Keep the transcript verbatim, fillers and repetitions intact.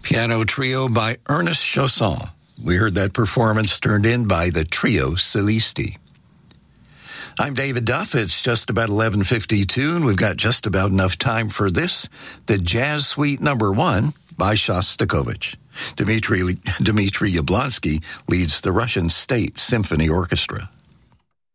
Piano Trio by Ernest Chausson. We heard that performance turned in by the Trio Celisti. I'm David Duff. It's just about eleven fifty-two, and we've got just about enough time for this, the Jazz Suite Number One by Shostakovich. Dmitry, Dmitry Yablonsky leads the Russian State Symphony Orchestra.